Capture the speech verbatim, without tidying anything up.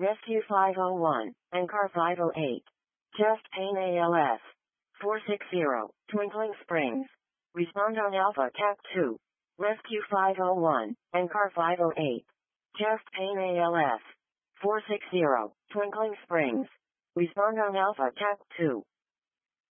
Rescue five oh one, and Car five oh eight. Chest pain A L S. four six zero, Twinkling Springs. Respond on Alpha C A C two. Rescue five oh one, and Car five oh eight. Chest pain A L S. four six zero, Twinkling Springs. Respond on Alpha C A C two.